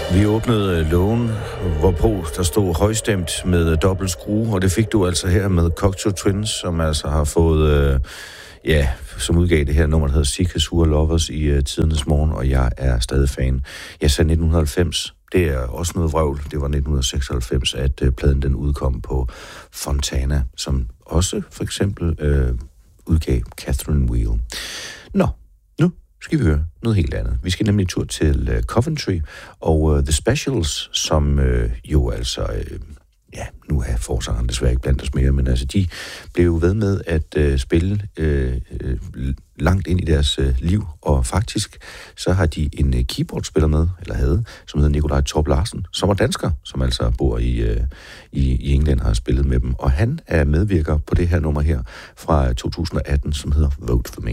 Vi åbnede lågen, hvorpå der stod højstemt med dobbelt skrue, og det fik du altså her med Cocteau Twins, som altså har fået, som udgav det her nummer, der hedder Secrets Who Are Lovers i tidernes morgen, og jeg er stadig fan. Jeg sagde 1990, det er også noget vrøvl. Det var 1996, at pladen den udkom på Fontana, som også for eksempel udgav Catherine Wheel. Nå, nu skal vi høre noget helt andet. Vi skal nemlig tur til Coventry og The Specials, som jo altså... nu er forsangeren desværre ikke blandt os mere, men altså de blev jo ved med at spille langt ind i deres liv, og faktisk så har de en keyboardspiller med, eller havde, som hedder Nikolaj Torp Larsen, som er dansker, som altså bor i England og har spillet med dem, og han er medvirker på det her nummer her fra 2018, som hedder Vote For Me.